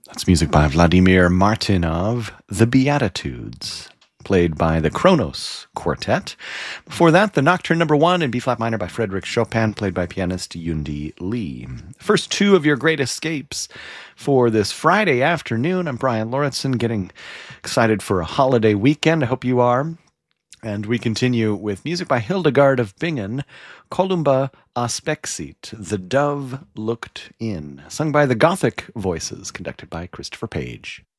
That's music by Vladimir Martynov, The Beatitudes, played by the Kronos Quartet. Before that, the Nocturne No. 1 in B-flat minor by Frédéric Chopin, played by pianist Yundi Lee. First two of your great escapes for this Friday afternoon. I'm Brian Lauritsen, getting excited for a holiday weekend. I hope you are. And we continue with music by Hildegard of Bingen, Columba Aspexit, The Dove Looked In, sung by the Gothic Voices, conducted by Christopher Page.